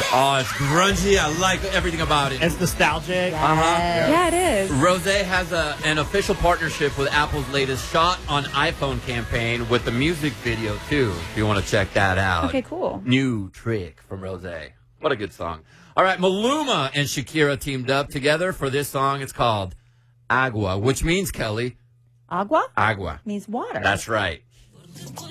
Oh, it's grungy. I like everything about it. It's nostalgic. Yeah, it is. Rosé has an official partnership with Apple's latest Shot on iPhone campaign with the music video, too, if you want to check that out. Okay, cool. New Trick from Rosé. What a good song. All right, Maluma and Shakira teamed up together for this song. It's called Agua, which means, Kelly... Agua? Agua. Means water. That's right.